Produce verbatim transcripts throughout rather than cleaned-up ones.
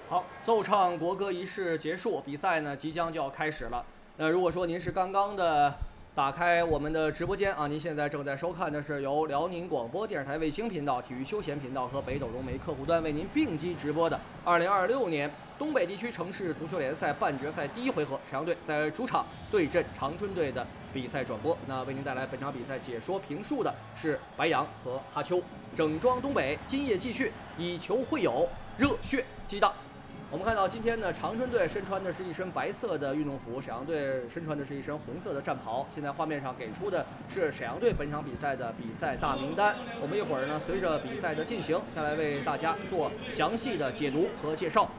好，奏唱国歌仪式结束，比赛呢即将就要开始了。那如果说您是刚刚的打开我们的直播间啊，您现在正在收看的是由辽宁广播电视台卫星频道、体育休闲频道和北斗融媒客户端为您并机直播的二零二六年东北地区城市足球联赛半决赛第一回合，沈阳队在主场对阵长春队的比赛转播。那为您带来本场比赛解说评述的是白杨和哈秋。整装东北，今夜继续，以球会友，热血激荡。我们看到今天呢，长春队身穿的是一身白色的运动服，沈阳队身穿的是一身红色的战袍。现在画面上给出的是沈阳队本场比赛的比赛大名单。我们一会儿呢，随着比赛的进行，再来为大家做详细的解读和介绍。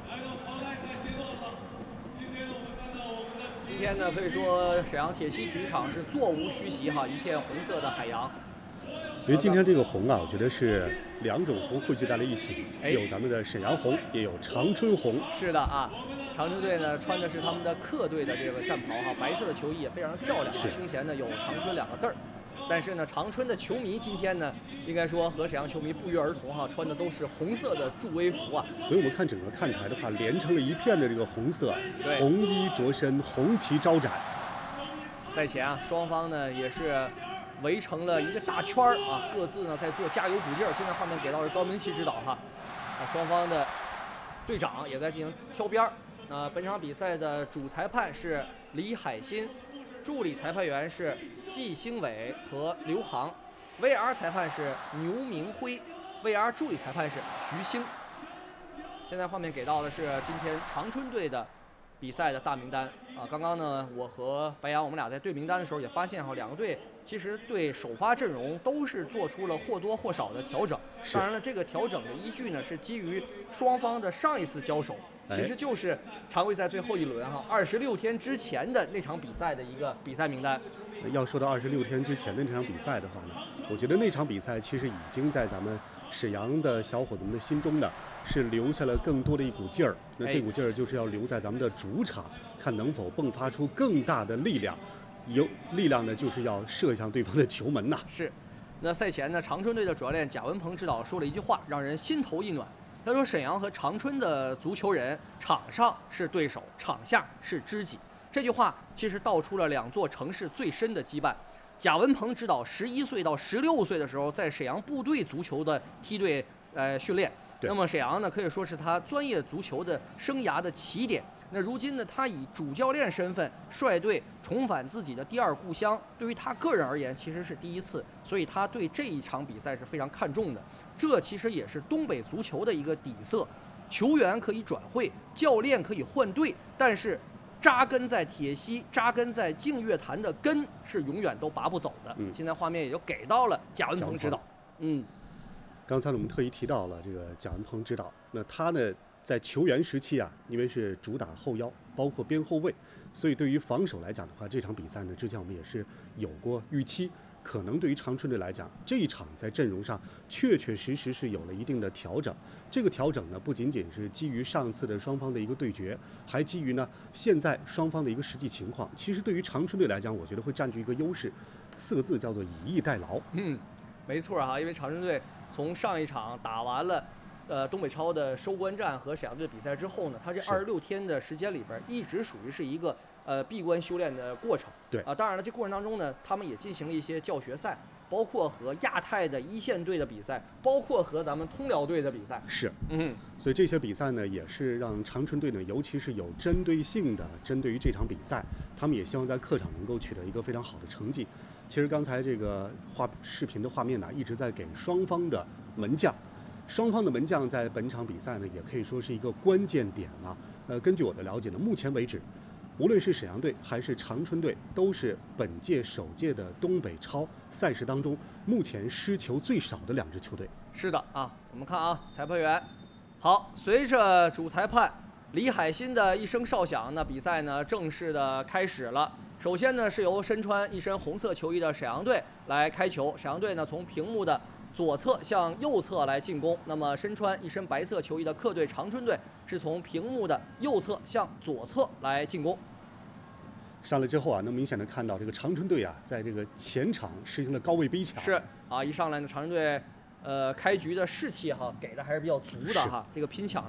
今天呢，可以说沈阳铁西体育场是座无虚席哈，一片红色的海洋。 因为今天这个红啊，我觉得是两种红汇聚在了一起，既有咱们的沈阳红，也有长春红。 是的啊，长春队呢穿的是他们的客队的这个战袍哈，白色的球衣也非常的漂亮，胸前呢有长春两个字儿。但是呢，长春的球迷今天呢，应该说和沈阳球迷不约而同哈，穿的都是红色的助威服啊。 所以我们看整个看台的话，连成了一片的这个红色，红衣着身，红旗招展。 赛前啊，双方呢也是围成了一个大圈儿啊，各自呢在做加油鼓劲儿。现在画面给到是高明奇指导哈，啊，双方的队长也在进行挑边儿。那本场比赛的主裁判是李海鑫，助理裁判员是季兴伟和刘航 ，V R 裁判是牛明辉 ，V R 助理裁判是徐星。现在画面给到的是今天长春队的比赛的大名单啊，刚刚呢，我和白杨我们俩在对名单的时候也发现哈，两个队其实对首发阵容都是做出了或多或少的调整。当然了，这个调整的依据呢是基于双方的上一次交手，其实就是常规赛最后一轮哈，二十六天之前的那场比赛的一个比赛名单。 要说到二十六天之前的那场比赛的话呢，我觉得那场比赛其实已经在咱们沈阳的小伙子们的心中呢，是留下了更多的一股劲儿。那这股劲儿就是要留在咱们的主场，看能否迸发出更大的力量。有力量呢，就是要射向对方的球门呐。 是。那赛前呢，长春队的主教练贾文鹏指导说了一句话，让人心头一暖。他说：“沈阳和长春的足球人，场上是对手，场下是知己。”这句话其实道出了两座城市最深的羁绊。贾文鹏指导十一岁到十六岁的时候，在沈阳部队足球的梯队呃训练。那么沈阳呢，可以说是他专业足球的生涯的起点。那如今呢，他以主教练身份率队重返自己的第二故乡，对于他个人而言其实是第一次，所以他对这一场比赛是非常看重的。这其实也是东北足球的一个底色，球员可以转会，教练可以换队，但是扎根在铁西、扎根在净月潭的根是永远都拔不走的。嗯、现在画面也就给到了贾文鹏指导。嗯， 刚才我们特意提到了这个贾文鹏指导，那他呢？在球员时期啊，因为是主打后腰，包括边后卫，所以对于防守来讲的话，这场比赛呢，之前我们也是有过预期，可能对于长春队来讲，这一场在阵容上确确实实是有了一定的调整。这个调整呢，不仅仅是基于上次的双方的一个对决，还基于呢现在双方的一个实际情况。其实对于长春队来讲，我觉得会占据一个优势，四个字叫做以逸待劳。 嗯，没错哈，因为长春队从上一场打完了。呃，东北超的收官战和沈阳队比赛之后呢，他这二十六天的时间里边，一直属于是一个呃闭关修炼的过程。 对啊、呃，当然了，这过程当中呢，他们也进行了一些教学赛，包括和亚太的一线队的比赛，包括和咱们通辽队的比赛。 是， 嗯， 所以这些比赛呢，也是让长春队呢，尤其是有针对性的针对于这场比赛，他们也希望在客场能够取得一个非常好的成绩。其实刚才这个画视频的画面呢，一直在给双方的门将。双方的门将在本场比赛呢，也可以说是一个关键点了。呃，根据我的了解呢，目前为止，无论是沈阳队还是长春队，都是本届首届的东北超赛事当中目前失球最少的两支球队。 是的啊，我们看啊，裁判员，好，随着主裁判李海鑫的一声哨响，那比赛呢正式的开始了。首先呢，是由身穿一身红色球衣的沈阳队来开球。沈阳队呢，从屏幕的左侧向右侧来进攻，那么身穿一身白色球衣的客队长春队是从屏幕的右侧向左侧来进攻。 上来之后啊，能明显的看到这个长春队啊，在这个前场实行了高位逼抢。 是啊，一上来呢，长春队呃开局的士气哈给的还是比较足的哈，这个拼抢